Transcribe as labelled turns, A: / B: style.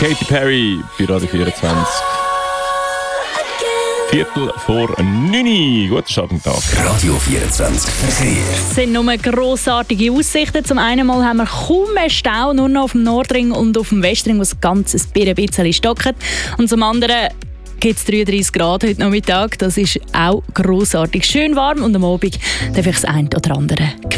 A: Katy Perry bei Radio 24. 8:45. Guten Abend-Tag.
B: Radio 24 Verkehr.
C: Es sind nur grossartige Aussichten. Zum einen mal haben wir kaum mehr Stau, nur noch auf dem Nordring und auf dem Westring, wo das Ganze ein bisschen stockt. Und zum anderen gibt es 33 Grad heute Nachmittag. Das ist auch grossartig. Schön warm und am Abend darf ich das eine oder andere